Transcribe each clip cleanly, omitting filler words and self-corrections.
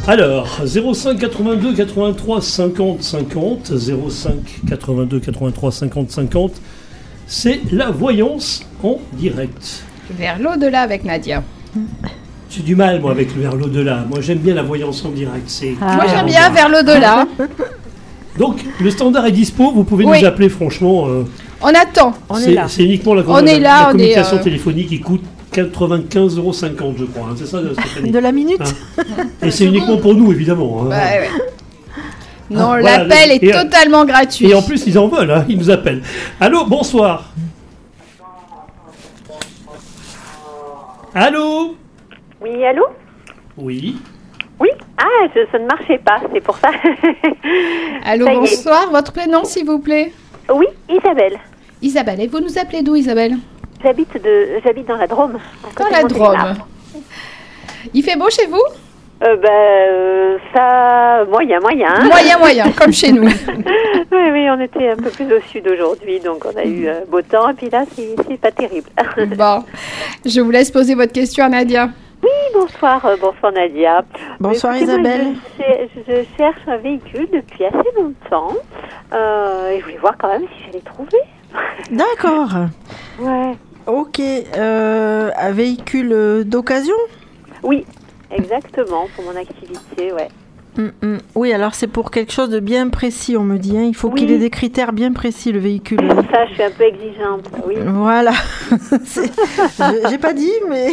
Alors, 05 82 83 50 50, 05 82 83 50 50, c'est la voyance en direct. Vers l'au-delà avec Nadia. J'ai du mal, moi, avec le vers l'au-delà. Moi, j'aime bien la voyance en direct. Moi, j'aime bien vers l'au-delà. Donc, le standard est dispo, vous pouvez Oui. nous appeler, franchement. On attend. On est là. C'est uniquement la communication téléphonique qui coûte 95,50 €, je crois. Hein, c'est ça, Stéphanie? De la minute. Et c'est uniquement pour nous, évidemment. Hein. Ouais. Non, Voilà, l'appel est totalement gratuit. Et en plus, ils en veulent, hein, ils nous appellent. Allô, bonsoir. Allô? Oui, allô? Oui. Oui? Ah, ça ne marchait pas, c'est pour ça. Allô, Ça y est. bonsoir. Votre prénom, s'il vous plaît? Oui, Isabelle. Isabelle. Et vous nous appelez d'où, Isabelle? J'habite dans la Drôme. Dans la Drôme. Il fait beau chez vous? Ça, moyen. Hein. Moyen, comme chez nous. Oui, on était un peu plus au sud aujourd'hui, donc on a eu beau temps, et puis là, c'est pas terrible. Bon, je vous laisse poser votre question à Nadia. Oui, bonsoir Nadia. Bonsoir Écoutez, Isabelle. moi, je cherche un véhicule depuis assez longtemps, et je voulais voir quand même si j'allais trouver. D'accord. Ouais. Ok. Un véhicule d'occasion? Oui, exactement, pour mon activité, ouais. Oui, alors c'est pour quelque chose de bien précis, on me dit. Hein. Il faut Oui. qu'il ait des critères bien précis, le véhicule. Ça, je suis un peu exigeante, oui. Voilà. J'ai pas dit, mais...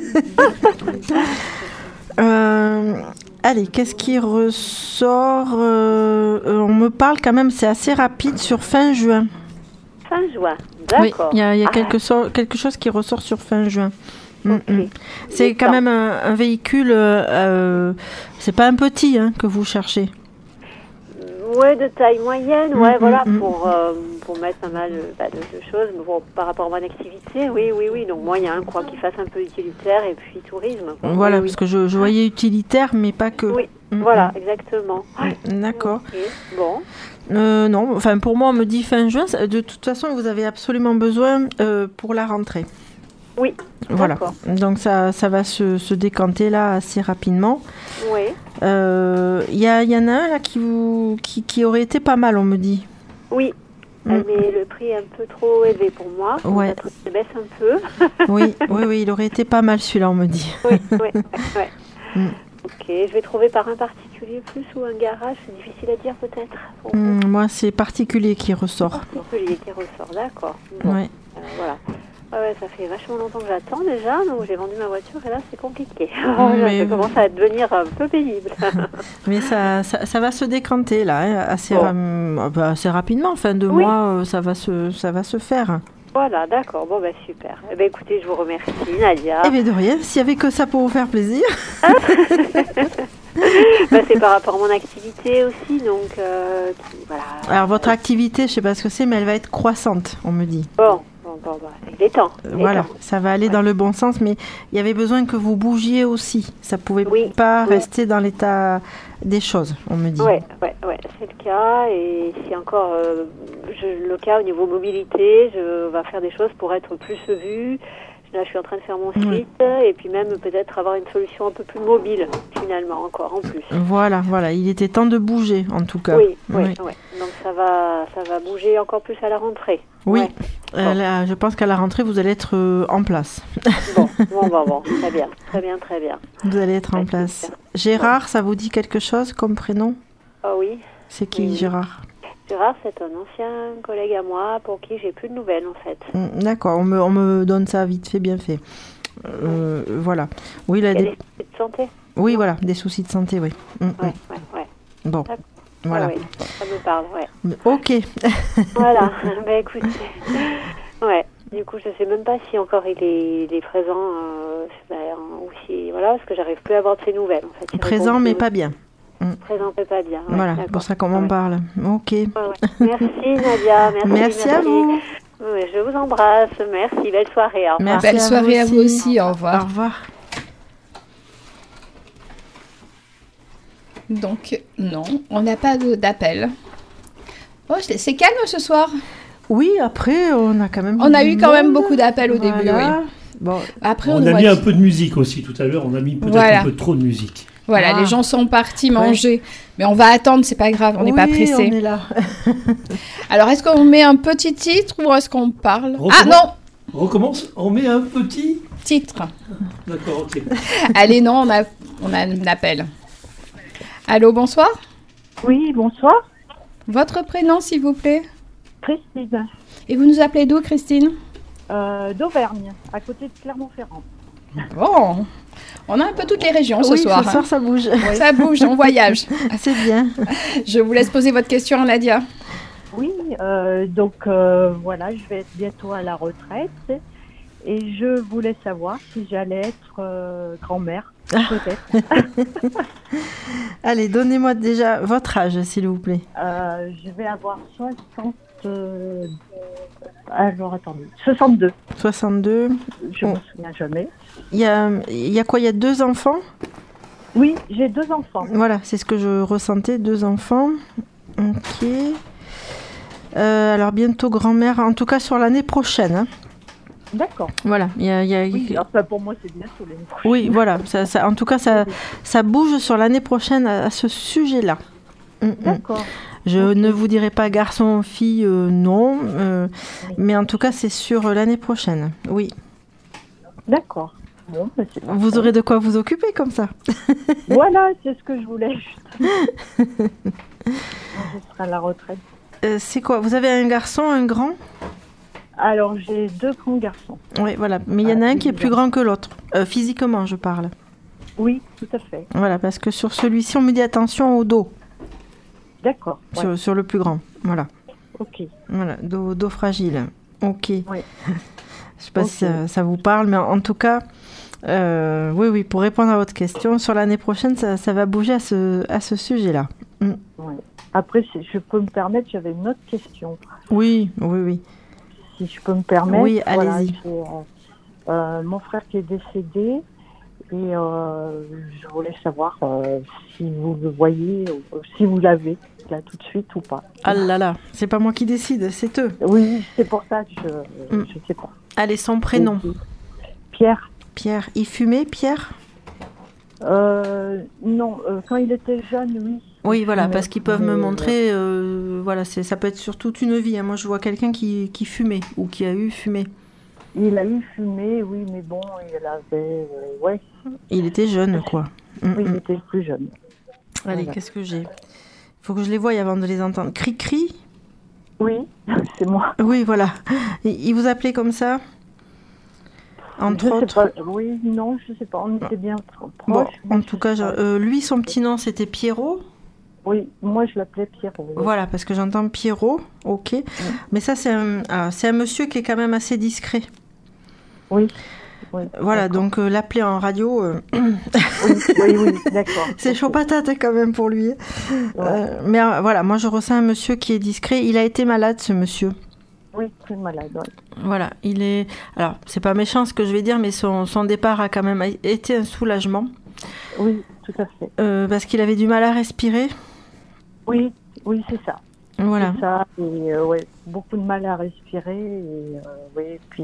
Allez, qu'est-ce qui ressort? On me parle quand même, c'est assez rapide, sur fin juin. Fin juin, Oui, d'accord. il y a quelque chose qui ressort sur fin juin. Ok. C'est quand même un véhicule, c'est pas un petit que vous cherchez. Ouais, de taille moyenne, voilà, pour mettre pas mal de choses bon, par rapport à mon activité, oui, donc moyen, quoi, qu'il fasse un peu utilitaire et puis tourisme. Quoi. Voilà, Oui. parce que je voyais utilitaire, mais pas que. Oui, voilà, exactement. D'accord. Ok, bon. Non, enfin pour moi, on me dit fin juin. De toute façon, vous avez absolument besoin pour la rentrée. Oui, Voilà. d'accord. Donc ça va se décanter là assez rapidement. Oui. Il y en a un là qui aurait été pas mal, on me dit. Oui. Mais le prix est un peu trop élevé pour moi. Ouais. Peut-être que je baisse un peu. Oui, il aurait été pas mal celui-là, on me dit. Oui. Ok, je vais trouver par un particulier plus ou un garage, c'est difficile à dire peut-être. pour vous. Moi, c'est particulier qui ressort. Particulier qui ressort, d'accord. Bon, Ouais. voilà. Ouais, ça fait vachement longtemps que j'attends déjà, donc j'ai vendu ma voiture et là c'est compliqué. Mais Ça commence à devenir un peu pénible. Mais ça va se décanter là, assez, assez rapidement, fin de Oui. mois, ça va se faire. Voilà, d'accord, bon super. Eh ben, écoutez, je vous remercie Nadia. Eh bien de rien, s'il y avait que ça pour vous faire plaisir. C'est par rapport à mon activité aussi, donc voilà. Alors votre activité, je sais pas ce que c'est, mais elle va être croissante, on me dit. Bon, il est temps. Voilà, ça va aller dans le bon sens, mais il y avait besoin que vous bougiez aussi. Ça pouvait pas rester dans l'état des choses, on me dit. Ouais, c'est le cas, et c'est encore le cas au niveau mobilité. Je vais faire des choses pour être plus vue. Là, je suis en train de faire mon site, et puis même peut-être avoir une solution un peu plus mobile, finalement, encore en plus. Voilà, il était temps de bouger, en tout cas. Oui. Donc ça va bouger encore plus à la rentrée. Oui, Ouais. là, je pense qu'à la rentrée, vous allez être en place. Bon, très bien. Vous allez être en place. Super. Gérard, ça vous dit quelque chose comme prénom? Ah oui. C'est qui, Oui. Gérard? Gérard, c'est un ancien collègue à moi pour qui j'ai plus de nouvelles, en fait. D'accord, on me donne ça vite fait, bien fait. Voilà. Oui, il a Il y a des... des soucis de santé. Oui, voilà, des soucis de santé, oui. Ouais. Bon, D'accord. voilà. Ah oui, ça me parle, ouais. Ok. Voilà, écoutez. Ouais, du coup, je sais même pas si encore il est présent ou si, voilà, parce que j'arrive plus à avoir de ses nouvelles, en fait. Présent, mais pas bien. Présent, mais pas bien. Ouais, Voilà, c'est pour ça qu'on m'en parle. Ok. Ouais. Merci, Nadia. Merci à vous. Ouais, je vous embrasse. Merci, belle soirée. Au revoir. Merci Belle soirée à vous aussi, au revoir. Au revoir. Donc, non, on n'a pas d'appel. Oh, c'est calme ce soir. Oui, après, on a quand même... On a eu quand même beaucoup d'appels au début, oui. Bon. Après, On a mis un peu de musique aussi tout à l'heure, on a mis peut-être un peu trop de musique. Voilà, les gens sont partis manger. Mais on va attendre, c'est pas grave, on n'est pas pressé. On est là. Alors, est-ce qu'on met un petit titre ou est-ce qu'on parle? Ah non! On recommence, on met un petit Titre. D'accord, ok. Allez, non, on a un appel. Allô, bonsoir. Oui, bonsoir. Votre prénom, s'il vous plaît? Christine, Et vous nous appelez d'où, Christine? d'Auvergne, à côté de Clermont-Ferrand. Bon, on a un peu toutes les régions ce soir. Ce soir, ça bouge. Ça bouge, on voyage. C'est bien. Je vous laisse poser votre question à Nadia. Oui, donc voilà, je vais être bientôt à la retraite et je voulais savoir si j'allais être grand-mère, peut-être. Allez, donnez-moi déjà votre âge, s'il vous plaît. Je vais avoir 60... alors attendez, 62. 62. Je me souviens jamais. Il y a quoi? Il y a 2 enfants? Oui, j'ai 2 enfants. Voilà, c'est ce que je ressentais, 2 enfants. Ok. Alors bientôt grand-mère, en tout cas sur l'année prochaine. Hein. D'accord. Voilà. Oui, enfin, pour moi c'est bien sur l'année prochaine. Oui, voilà. En tout cas, ça bouge sur l'année prochaine à ce sujet-là. D'accord. Je ne vous dirai pas garçon, fille, non. Mais en tout cas, c'est sur l'année prochaine. Oui. D'accord. Bon, bah, c'est parfait. Vous aurez de quoi vous occuper comme ça. Voilà, c'est ce que je voulais. Je serai à la retraite. C'est quoi? Vous avez un garçon, un grand? Alors, j'ai 2 grands garçons. Oui, voilà. Mais il y en a un qui est plus grand que l'autre. Physiquement, je parle. Oui, tout à fait. Voilà, parce que sur celui-ci, on me dit attention au dos. D'accord. Ouais. Sur le plus grand. Voilà. Ok. Voilà, dos fragile. Ok. Oui. Je sais pas si ça vous parle, mais en tout cas, oui, pour répondre à votre question, sur l'année prochaine, ça va bouger à ce sujet-là. Ouais. Après, si je peux me permettre, j'avais une autre question. Oui. Si je peux me permettre. Oui, voilà, allez-y. j'ai mon frère qui est décédé et je voulais savoir si vous le voyez, si vous l'avez là tout de suite ou pas. Ah là là, c'est pas moi qui décide, c'est eux. Oui, c'est pour ça que je sais pas. Allez, son prénom. Pierre. Pierre. Il fumait, Pierre? Non, quand il était jeune, oui. Oui, voilà, parce qu'ils peuvent me montrer, voilà, ça peut être sur toute une vie. Hein. Moi, je vois quelqu'un qui fumait ou qui a eu fumé. Il a eu fumé, oui, mais bon, il avait, ouais. Il était jeune, quoi. Oui, il était plus jeune. Allez, Voilà. qu'est-ce que j'ai? Il faut que je les voie avant de les entendre. Cri-cri? Oui, c'est moi. Oui, voilà. Il vous appelait comme ça? Entre Je sais autres. pas. Oui, non, je sais pas. On était bien proches. Bon, mais en je tout sais cas, pas. lui, son petit nom, c'était Pierrot. Oui, moi je l'appelais Pierrot. Oui. Voilà, parce que j'entends Pierrot, ok. Mais ça, c'est un monsieur qui est quand même assez discret. Oui. Voilà, d'accord. donc l'appeler en radio, Oui, d'accord. c'est chaud patate quand même pour lui. Ouais. Mais voilà, moi je ressens un monsieur qui est discret. Il a été malade, ce monsieur. Oui, très malade. Ouais. Voilà, il est... Alors, c'est pas méchant ce que je vais dire, mais son départ a quand même été un soulagement. Oui, tout à fait. Parce qu'il avait du mal à respirer. Oui, c'est ça. Voilà. C'est ça. Et ouais, beaucoup de mal à respirer. Et oui, puis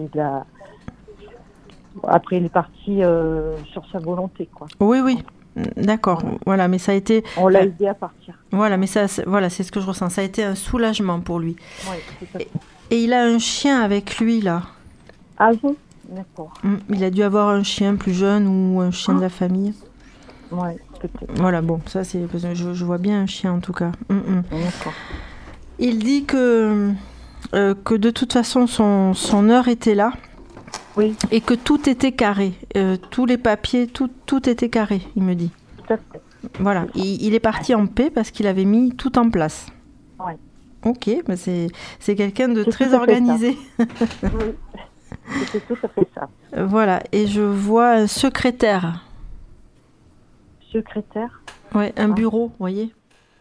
après il est parti sur sa volonté, quoi. Oui. D'accord. Voilà, mais ça a été... On l'a aidé à partir. Voilà, mais ça, voilà, c'est ce que je ressens. Ça a été un soulagement pour lui. Oui, tout à fait. Et il a un chien avec lui, là. Ah bon? D'accord. Il a dû avoir un chien plus jeune ou un chien de la famille. Oui, peut-être. Voilà, bon, ça c'est... Je vois bien un chien, en tout cas. D'accord. Il dit que de toute façon, son heure était là. Oui, Et que tout était carré. Tous les papiers, tout était carré, il me dit. tout à fait. Voilà, il est parti en paix parce qu'il avait mis tout en place. Oui. Ok, bah c'est quelqu'un de C'est très tout à fait organisé. Oui, c'était tout à fait ça. Voilà, et je vois un secrétaire. Secrétaire? Ouais, un bureau, vous voyez.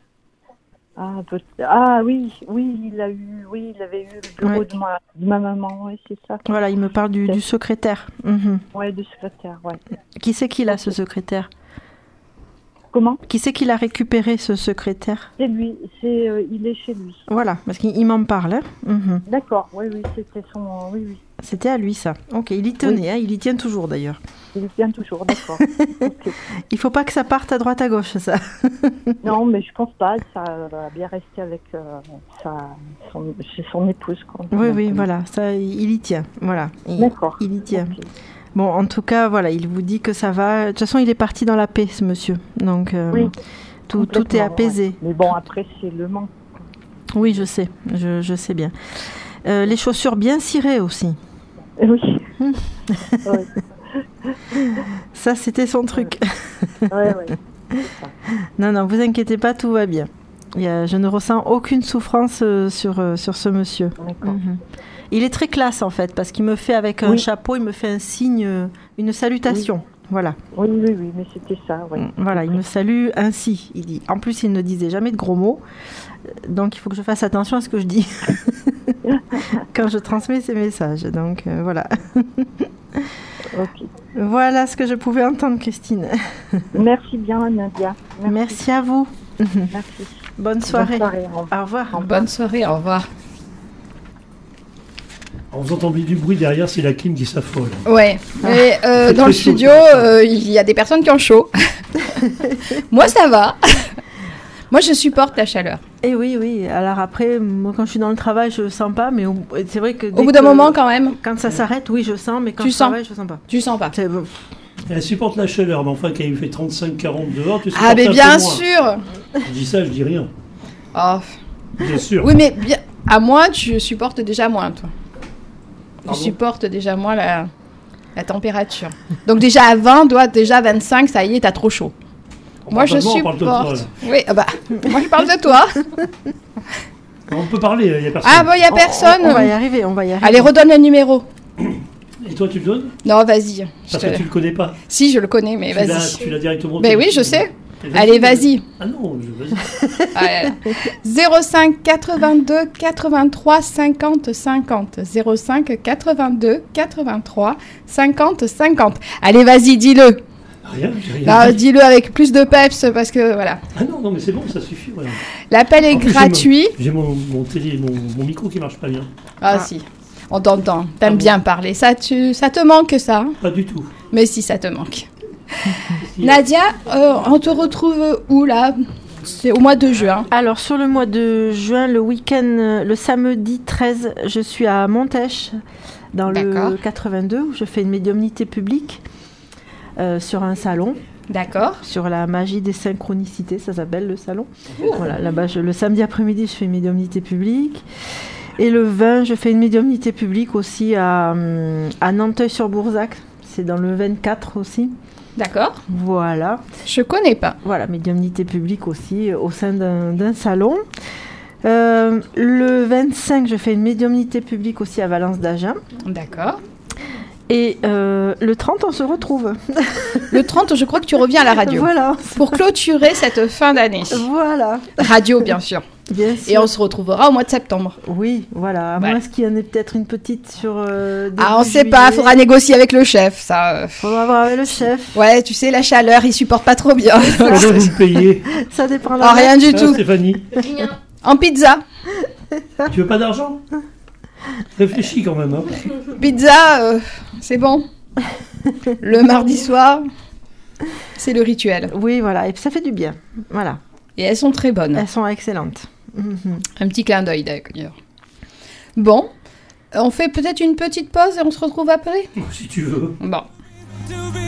Oui, il avait eu le bureau de ma maman, oui, c'est ça. Voilà, il me parle du secrétaire. Oui, du secrétaire, oui. Qui c'est qu'il a, ce secrétaire? Comment? Qui c'est qu'il a récupéré, ce secrétaire? C'est lui, il est chez lui. Voilà, parce qu'il m'en parle. Hein. D'accord, oui, c'était son... Oui. C'était à lui, ça. Ok, il y tenait, hein, il y tient toujours, d'ailleurs. Il vient toujours, d'accord. Ok. Il faut pas que ça parte à droite à gauche, ça. Non, mais je pense pas. Ça va bien rester avec chez son épouse. Quoi. Oui, voilà, ça, il y tient. Voilà, D'accord. il y tient. Ok. Bon, en tout cas, voilà, il vous dit que ça va. De toute façon, il est parti dans la paix, ce monsieur. Donc, Oui, tout est complètement, apaisé. ouais. Mais bon, après, c'est le manque. Oui, je sais, je sais bien. Les chaussures bien cirées aussi. Oui. Ouais. Ça, c'était son truc. Ouais. Non, vous inquiétez pas, tout va bien. Je ne ressens aucune souffrance sur ce monsieur. D'accord. Mhm. Il est très classe, en fait, parce qu'il me fait avec un chapeau, il me fait un signe, une salutation. Oui. Voilà. Oui, mais c'était ça, oui. Voilà, il me salue ainsi, il dit. En plus, il ne disait jamais de gros mots, donc il faut que je fasse attention à ce que je dis quand je transmets ces messages. Donc, voilà. Ok. Voilà ce que je pouvais entendre, Christine. Merci bien, Nadia. Merci à vous. Merci. Bonne soirée. Au revoir. Bonne soirée, au revoir. On vous entend du bruit derrière, c'est la clim qui s'affole. Ouais, et dans le studio, il y a des personnes qui ont chaud. Moi, ça va. Moi, je supporte la chaleur. Et oui. Alors après, moi, quand je suis dans le travail, je le sens pas, mais c'est vrai que au bout d'un moment, quand même. Quand ça s'arrête, oui, je sens, mais quand je travaille, je sens pas. Tu sens pas. Elle supporte la chaleur, mais enfin, quand il fait 35-40 dehors, tu supportes Ah, mais un bien peu moins. sûr. Je dis ça, je dis rien. Oh. Bien sûr. Oui, mais bien, à moi, tu supportes déjà moins, toi. Ah je bon supporte déjà moins la température. Donc déjà à 20, déjà à 25, ça y est, t'as trop chaud. Moi, je supporte. Oui, moi, je parle de toi. On peut parler, il n'y a personne. Ah bon, il n'y a personne. On va y arriver. Allez, redonne le numéro. Et toi, tu le donnes? Non, vas-y. Parce que tu le connais pas. Si, je le connais, mais vas-y. Tu l'as directement. Ben oui, je sais. Allez, vas-y. Ah non, vas-y. 05 82 83 50 50. 05 82 83 50 50. Allez, vas-y, dis-le. Rien, j'ai rien. Non, dis-le avec plus de peps parce que voilà. Ah non, mais c'est bon, ça suffit. Voilà. L'appel est gratuit. J'ai mon micro qui marche pas bien. Ah si, on t'entend. T'aimes bien parler. Ça te manque ça? Pas du tout. Mais si, ça te manque. Nadia, on te retrouve où là? C'est au mois de juin. Alors sur le mois de juin, le week-end, le samedi 13, je suis à Montèche, dans le 82, où je fais une médiumnité publique sur un salon. D'accord. Sur la magie des synchronicités, ça s'appelle le salon. Voilà, là-bas, le samedi après-midi, je fais une médiumnité publique. Et le 20, je fais une médiumnité publique aussi à Nanteuil-sur-Bourzac. C'est dans le 24 aussi. D'accord. Voilà. Je connais pas. Voilà, médiumnité publique aussi au sein d'un salon. Le 25, je fais une médiumnité publique aussi à Valence d'Agen. D'accord. Et le 30, on se retrouve. Le 30, je crois que tu reviens à la radio. Voilà. Pour clôturer cette fin d'année. Voilà. Radio, bien sûr. Bien sûr. Et on se retrouvera au mois de septembre. Oui, voilà. À moins qu'il y en ait peut-être une petite sur... on sait pas, faudra négocier avec le chef, ça. Faudra voir avec le chef. Ouais, tu sais, la chaleur, il supporte pas trop bien. Comment vous payez? Ça dépend de rien du tout. Stéphanie. En pizza. Tu veux pas d'argent? Réfléchis quand même. Hein. Pizza, c'est bon. Le mardi soir, c'est le rituel. Oui, voilà. Et puis ça fait du bien. Voilà. Et elles sont très bonnes. Elles sont excellentes. Un petit clin d'œil d'ailleurs. Bon, on fait peut-être une petite pause et on se retrouve après? Si tu veux. Bon.